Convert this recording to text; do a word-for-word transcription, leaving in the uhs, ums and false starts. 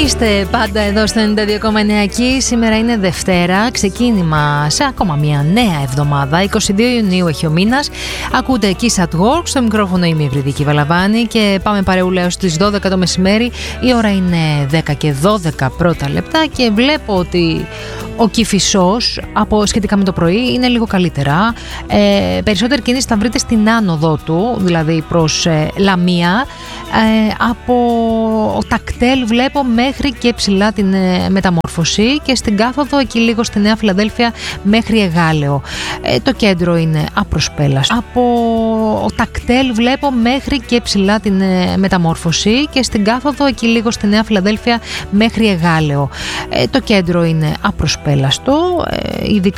Είστε πάντα εδώ στο ενενήντα δύο κόμμα εννέα. Σήμερα είναι Δευτέρα, ξεκίνημα σε ακόμα μια νέα εβδομάδα. είκοσι δύο Ιουνίου έχει ο μήνας. Ακούτε Kiss at Work, στο μικρόφωνο είμαι η Ευρυδίκη Βαλαβάνη και πάμε παρεούλα έως τις δώδεκα το μεσημέρι. Η ώρα είναι δέκα και δώδεκα πρώτα λεπτά και βλέπω ότι ο Κηφισός από σχετικά με το πρωί είναι λίγο καλύτερα. Ε, περισσότερη κίνηση θα βρείτε στην άνοδο του, δηλαδή προς ε, Λαμία. Ε, από Τακτέλ βλέπω μέχρι και ψηλά την ε, Μεταμόρφωση και στην κάθοδο εκεί λίγο στη Νέα Φιλαδέλφια μέχρι Εγάλεο. Ε, το κέντρο είναι απροσπέλαστο. Από Τακτέλ βλέπω μέχρι και ψηλά την ε, Μεταμόρφωση και στην κάθοδο εκεί λίγο στη Νέα Φιλαδέλφια μέχρι Εγάλεο. Ε, το κέντρο είναι απροσπέλαστο, ε, ειδικά